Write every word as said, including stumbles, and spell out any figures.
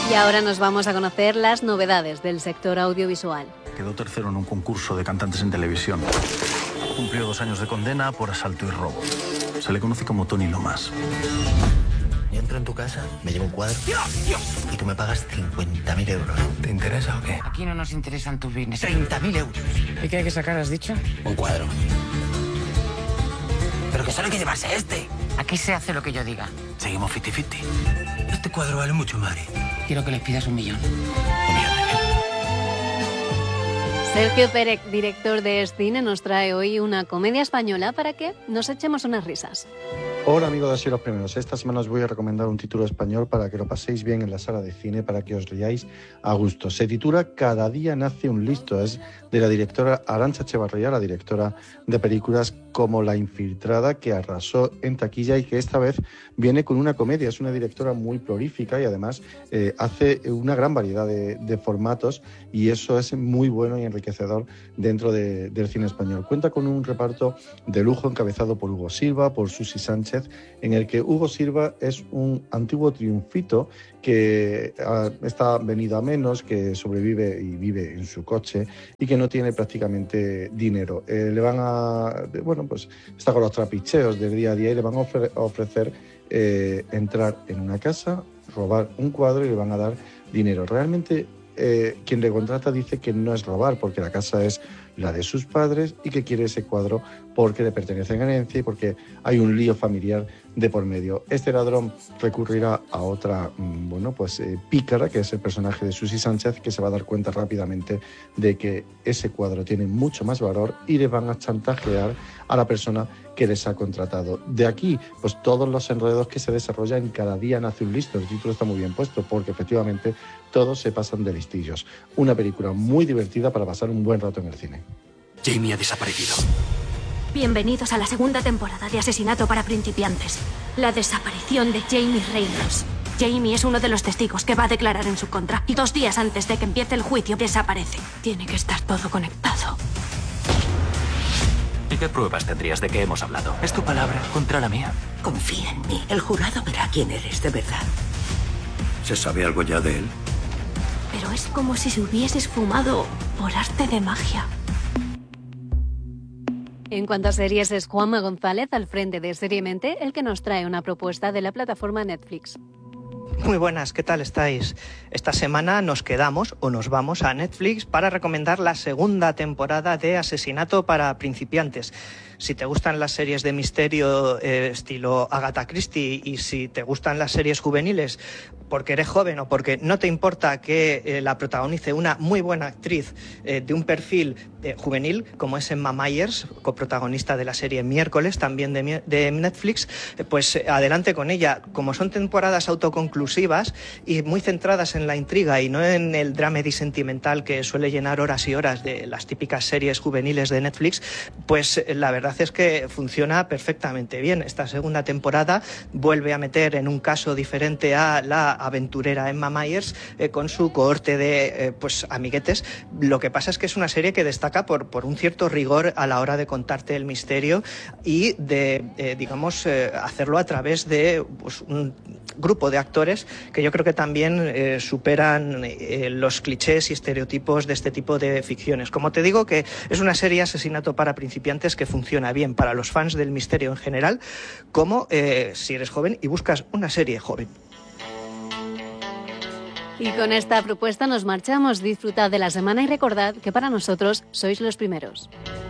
Y ahora nos vamos a conocer las novedades del sector audiovisual. Quedó tercero en un concurso de cantantes en televisión. Cumplió dos años de condena por asalto y robo. Se le conoce como Tony Lomas. Yo entro en tu casa, me llevo un cuadro y tú me pagas cincuenta mil euros. ¿Te interesa o qué? Aquí no nos interesan tus bienes. treinta mil euros. ¿Y qué hay que sacar, has dicho? Un cuadro. Pero que solo hay que llevarse este. Aquí se hace lo que yo diga. Seguimos fifty fifty. Este cuadro vale mucho, Mari. Quiero que les pidas un millón. Un millón de mil. Sergio Pérez, director de cine, nos trae hoy una comedia española para que nos echemos unas risas. Hola amigos de Así los Primeros, esta semana os voy a recomendar un título español para que lo paséis bien en la sala de cine, para que os riáis a gusto. Se titula Cada día nace un listo, es de la directora Arantxa Echevarría, la directora de películas como La Infiltrada, que arrasó en taquilla y que esta vez viene con una comedia. Es una directora muy prolífica y además eh, hace una gran variedad de, de formatos, y eso es muy bueno y enriquecedor dentro de, del cine español. Cuenta con un reparto de lujo encabezado por Hugo Silva, por Susi Sánchez, en el que Hugo Silva es un antiguo triunfito que uh, está venido a menos, que sobrevive y vive en su coche y que no tiene prácticamente dinero. Eh, le van a, bueno, pues está con los trapicheos del día a día y le van a, ofre- a ofrecer eh, entrar en una casa, robar un cuadro y le van a dar dinero. Realmente eh, quien le contrata dice que no es robar, porque la casa es la de sus padres y que quiere ese cuadro porque le pertenece en herencia y porque hay un lío familiar de por medio. Este ladrón recurrirá a otra, bueno, pues eh, pícara, que es el personaje de Susi Sánchez, que se va a dar cuenta rápidamente de que ese cuadro tiene mucho más valor y le van a chantajear a la persona que les ha contratado. De aquí, pues todos los enredos que se desarrollan en Cada día nace un listo. El título está muy bien puesto porque efectivamente todos se pasan de listillos. Una película muy divertida para pasar un buen rato en el cine. Jamie ha desaparecido. Bienvenidos a la segunda temporada de Asesinato para Principiantes. La desaparición de Jamie Reynolds. Jamie es uno de los testigos que va a declarar en su contra. Y dos días antes de que empiece el juicio desaparece. Tiene que estar todo conectado. ¿Y qué pruebas tendrías de que hemos hablado? Es tu palabra contra la mía. Confía en mí. El jurado verá quién eres de verdad. ¿Se sabe algo ya de él? Pero es como si se hubiese esfumado por arte de magia. En cuanto a series, es Juanma González, al frente de Seriamente, el que nos trae una propuesta de la plataforma Netflix. Muy buenas, ¿qué tal estáis? Esta semana nos quedamos o nos vamos a Netflix para recomendar la segunda temporada de Asesinato para Principiantes. Si te gustan las series de misterio eh, estilo Agatha Christie y si te gustan las series juveniles porque eres joven o porque no te importa que eh, la protagonice una muy buena actriz eh, de un perfil eh, juvenil como es Emma Myers, coprotagonista de la serie Miércoles, también de, de Netflix, eh, pues eh, adelante con ella. Como son temporadas autoconclusivas y muy centradas en la intriga y no en el dramedy sentimental que suele llenar horas y horas de las típicas series juveniles de Netflix, pues eh, la verdad es que funciona perfectamente bien. Esta segunda temporada vuelve a meter en un caso diferente a la aventurera Emma Myers eh, con su cohorte de eh, pues amiguetes. Lo que pasa es que es una serie que destaca por, por un cierto rigor a la hora de contarte el misterio y de, eh, digamos, eh, hacerlo a través de pues, un grupo de actores que yo creo que también eh, superan eh, los clichés y estereotipos de este tipo de ficciones. Como te digo, que es una serie Asesinato para Principiantes que funciona bien para los fans del misterio en general, como eh, si eres joven y buscas una serie joven. Y con esta propuesta nos marchamos. Disfrutad de la semana y recordad que para nosotros sois los primeros.